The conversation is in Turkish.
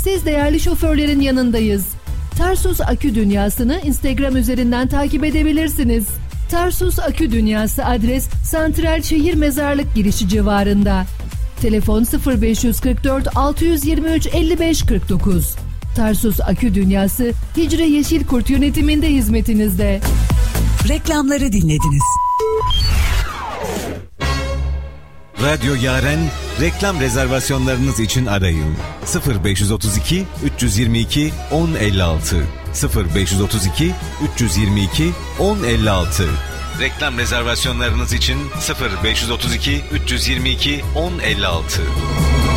Siz değerli şoförlerin yanındayız. Tarsus Akü Dünyası'nı Instagram üzerinden takip edebilirsiniz. Tarsus Akü Dünyası adres Santral Şehir Mezarlık girişi civarında. Telefon 0544 623 55 49. Tarsus Akü Dünyası Hicre Yeşilkurt yönetiminde hizmetinizde. Reklamları dinlediniz. Radyo Yaren reklam rezervasyonlarınız için arayın. 0532 322 1056 0532 322 1056. Reklam rezervasyonlarınız için 0532 322 1056.